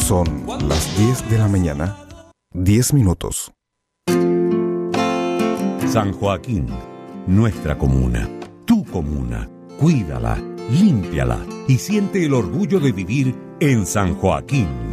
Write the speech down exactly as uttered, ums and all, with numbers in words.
Son las diez de la mañana, diez minutos. San Joaquín, nuestra comuna, tu comuna. Cuídala, límpiala y siente el orgullo de vivir en San Joaquín.